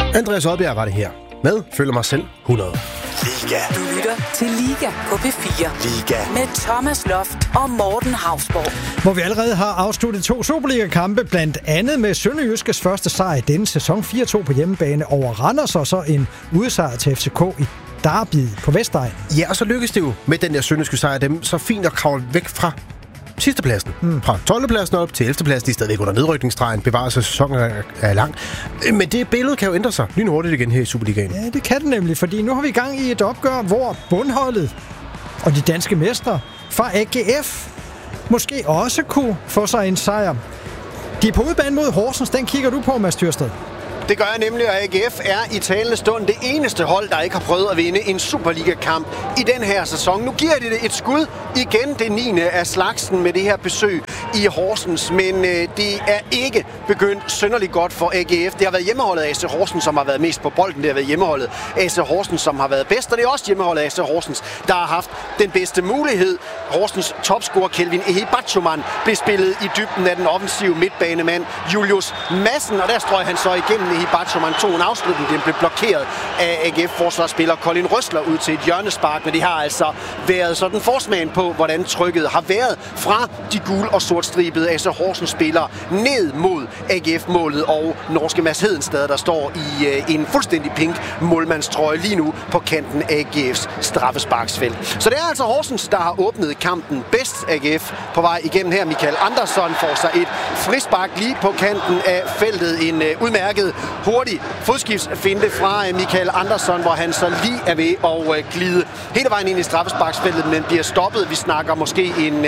Andreas Oddbjerg var det her. Med Føler mig selv 100. Liga. Du lytter til Liga på P4. Liga. Med Thomas Loft og Morten Hausborg. Hvor vi allerede har afsluttet 2 Superliga-kampe, blandt andet med Sønderjyskes første sejr i denne sæson 4-2 på hjemmebane over Randers, og så en udesejr til FCK i Derby på Vestegn. Ja, og så lykkedes det jo med den der sønderjyske sejr dem så fint at kravle væk fra sidstepladsen. Fra 12. pladsen op til 11. pladsen. De er stadigvæk under nedrykningsstregen. Bevarer sig, sæsonen er lang. Men det billede kan jo ændre sig lynhurtigt igen her i Superligaen. Ja, det kan det nemlig, fordi nu har vi gang i et opgør, hvor bundholdet og de danske mestre fra AGF måske også kunne få sig en sejr. De er på udebane mod Horsens. Den kigger du på, Mads Tyrsted. Det gør jeg nemlig, og AGF er i talende stund det eneste hold, der ikke har prøvet at vinde en Superliga-kamp i den her sæson. Nu giver de det et skud, igen det 9. af slagsen med det her besøg i Horsens, men det er ikke begyndt synderligt godt for AGF. Det har været hjemmeholdet AC Horsens, som har været mest på bolden. Det har været hjemmeholdet AC Horsens, som har været bedst, og det er også hjemmeholdet AC Horsens, der har haft den bedste mulighed. Horsens topscorer Kelvin Ehibachoman blev spillet i dybden af den offensive midtbanemand Julius Madsen, og der strøg han så igennem Ehibachoman tog en afslutning. Den blev blokeret af AGF-forsvarsspiller Colin Røsler ud til et hjørnespark, men det har altså været sådan forsmagen på, hvordan trykket har været fra de gul- og sortstribede AC Horsens-spillere ned mod AGF-målet og norske Mads Hedenstad, der står i en fuldstændig pink målmandstrøje lige nu på kanten af AGF's straffesparksfelt. Så det er altså Horsens, der har åbnet kampen bedst. AGF på vej igennem her. Michael Andersson får sig et frispark lige på kanten af feltet. En udmærket hurtig fodskiftsfinte fra Michael Andersson, hvor han så lige er ved at glide hele vejen ind i straffesparksfeltet, men bliver stoppet. Vi snakker måske en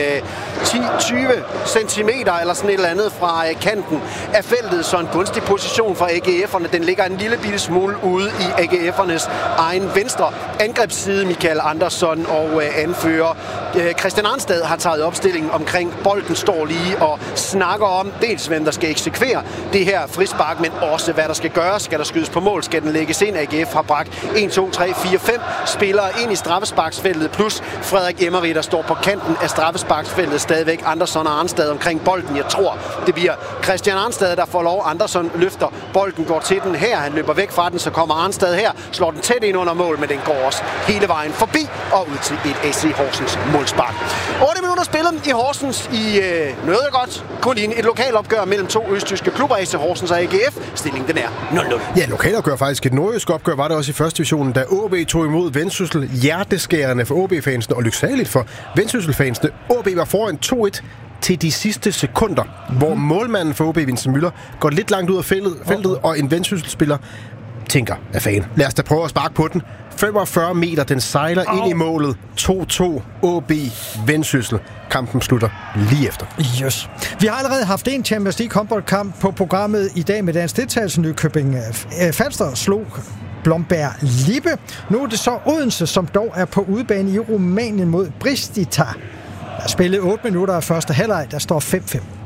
10-20 centimeter eller sådan et eller andet fra kanten af feltet, så en gunstig position for AGF'erne. Den ligger en lille bitte smule ude i AGF'ernes egen venstre angrebsside. Michael Andersson og anfører Christian Arnstad har taget opstillingen omkring bolden, står lige og snakker om dels hvem der skal eksekvere det her frispark, men også hvad der skal gøres. Skal der skydes på mål? Skal den lægges ind? AGF har bragt 1, 2, 3, 4, 5 spillere ind i straffesparksfeltet, plus Frederik Emery, der står på kanten af straffesparksfeltet. Stadigvæk Andersson og Arnstad omkring bolden. Jeg tror, det bliver Christian Arnstad, der får lov. Andersson løfter bolden, går til den her. Han løber væk fra den, så kommer Arnstad her. Slår den tæt ind under mål, men den går også hele vejen forbi og ud til et AC Horsens målspark. 8 minutter spillet i Horsens i noget godt. Kun i et lokalopgør mellem 2 østtyske klubber, AC Horsens og AGF. Stillingen den er 0-0. Ja, lokalopgør faktisk. Et nordjysk opgør var det også i første divisionen, da AaB tog imod Vendsyssel. Hjerteskærende for AaB-fansene og lyksaligt for Vendsyssel-fansene. AaB var foran 2-1 til de sidste sekunder, hvor målmanden for AaB, Vincent Müller, går lidt langt ud af feltet, og en Vendsyssel-spiller tænker, fan, lad os da prøve at sparke på den. 45 meter, den sejler ind i målet. 2-2, AaB, Vendsyssel. Kampen slutter lige efter. Yes. Vi har allerede haft en Champions League håndboldkamp på programmet i dag med dansk deltagelse. Nykøbing Falster slog Blomberg Lippe. Nu er det så Odense, som dog er på udebane i Rumænien mod Bristita. Der spillet 8 minutter af første halvleg, der står 5-5.